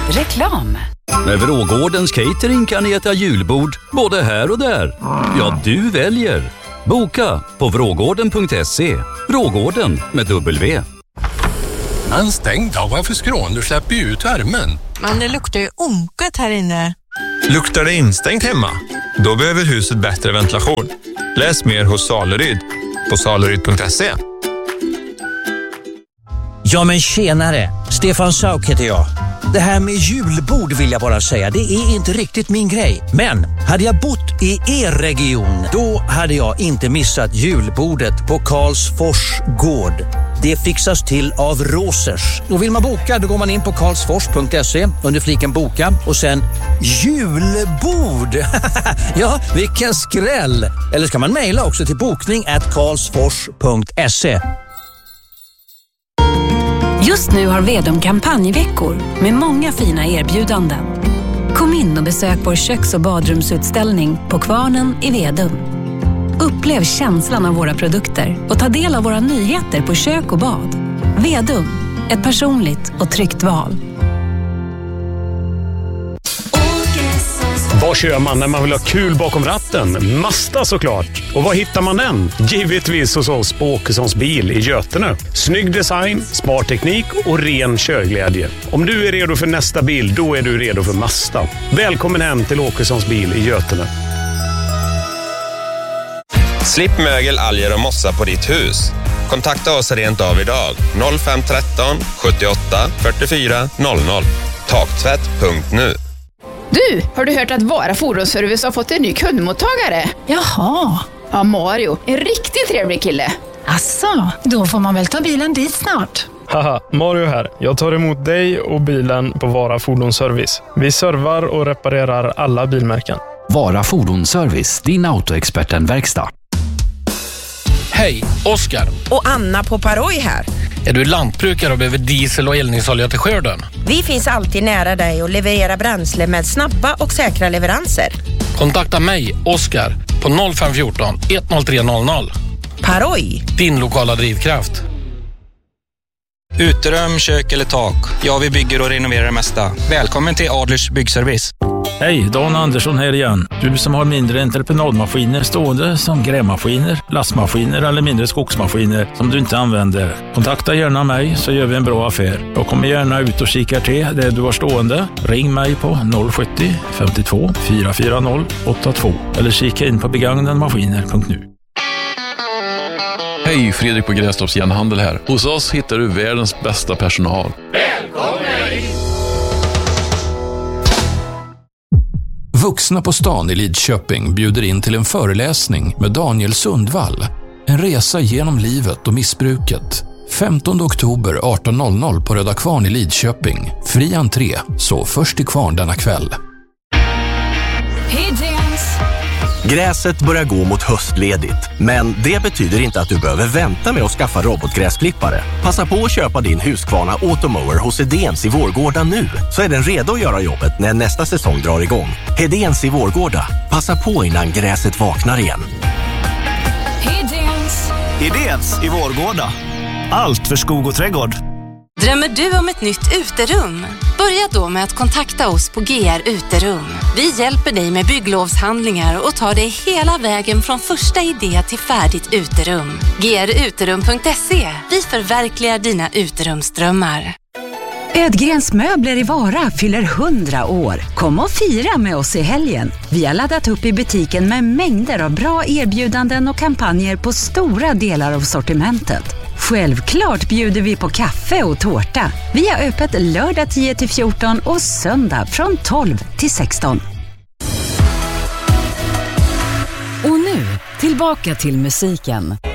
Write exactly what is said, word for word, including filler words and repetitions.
Reklam. Med Vrågårdens catering kan ni äta julbord både här och där. Ja, du väljer. Boka på vrågården punkt se. Vrågården med W. En stängd dag, varför skrån? Du släpper ju ut värmen. Men det luktar ju onkat här inne. Luktar det instängt hemma? Då behöver huset bättre ventilation. Läs mer hos Saleryd på saleryd punkt se. Ja men tjenare, Stefan Sauk heter jag. Det här med julbord vill jag bara säga, det är inte riktigt min grej. Men hade jag bott i er region, då hade jag inte missat julbordet på Karlsfors gård. Det fixas till av Rosers. Och vill man boka, då går man in på karlsfors punkt se under fliken boka och sen julbord. Ja, vilken skräll. Eller ska man mejla också till bokning at karlsfors punkt se. Just nu har Vedum kampanjveckor med många fina erbjudanden. Kom in och besök vår köks- och badrumsutställning på Kvarnen i Vedum. Upplev känslan av våra produkter och ta del av våra nyheter på kök och bad. Vedum, ett personligt och tryggt val. Vad kör man när man vill ha kul bakom ratten? Mazda såklart. Och var hittar man den? Givetvis hos oss på Åkessons bil i Götene. Snygg design, smart teknik och ren körglädje. Om du är redo för nästa bil, då är du redo för Mazda. Välkommen hem till Åkessons bil i Götene. Slipp mögel, alger och mossa på ditt hus. Kontakta oss rent av idag. noll fem ett tre sjuttioåtta fyrtiofyra noll noll. Taktvätt punkt nu. Du, har du hört att Vara Fordonsservice har fått en ny kundmottagare? Jaha. Ja, Mario. En riktigt trevlig kille. Asså, då får man väl ta bilen dit snart. Haha, Mario här. Jag tar emot dig och bilen på Vara Fordonsservice. Vi servar och reparerar alla bilmärken. Vara Fordonsservice, din autoexperten-verkstad. Hej, Oskar. Och Anna på Paroj här. Är du lantbrukare och behöver diesel och eldningsolja till skörden? Vi finns alltid nära dig och levererar bränsle med snabba och säkra leveranser. Kontakta mig, Oskar, på noll fem ett fyra ett noll tre noll noll. Paroj. Din lokala drivkraft. Uterum, kök eller tak. Ja, vi bygger och renoverar det mesta. Välkommen till Adlers Byggservice. Hej, Dan Andersson här igen. Du som har mindre entreprenadmaskiner stående som grävmaskiner, lastmaskiner eller mindre skogsmaskiner som du inte använder. Kontakta gärna mig så gör vi en bra affär. Jag kommer gärna ut och kikar till det du har stående. Ring mig på noll sjuttio femtiotvå fyra fyra noll åtta två eller kika in på begagnadmaskiner punkt nu. Hej, Fredrik på Grästorps Järnhandel här. Hos oss hittar du världens bästa personal. Välkommen! Vuxna på stan i Lidköping bjuder in till en föreläsning med Daniel Sundvall. En resa genom livet och missbruket. femtonde oktober arton noll noll på Röda Kvarn i Lidköping. Fri entré, så först till kvarn denna kväll. Gräset börjar gå mot höstledigt, men det betyder inte att du behöver vänta med att skaffa robotgräsklippare. Passa på att köpa din Husqvarna Automower hos Hedéns i Vårgårda nu, så är den redo att göra jobbet när nästa säsong drar igång. Hedéns i Vårgårda. Passa på innan gräset vaknar igen. Hedéns. Hedéns i Vårgårda. Allt för skog och trädgård. Drömmer du om ett nytt uterum? Börja då med att kontakta oss på G R Uterum. Vi hjälper dig med bygglovshandlingar och tar dig hela vägen från första idé till färdigt uterum. G R uterum punkt se. Vi förverkligar dina uterumsdrömmar. Ödgrens möbler i Vara fyller hundra år. Kom och fira med oss i helgen. Vi har laddat upp i butiken med mängder av bra erbjudanden och kampanjer på stora delar av sortimentet. Självklart bjuder vi på kaffe och tårta. Vi har öppet lördag tio till fjorton och söndag från tolv till sexton. Och nu, tillbaka till musiken.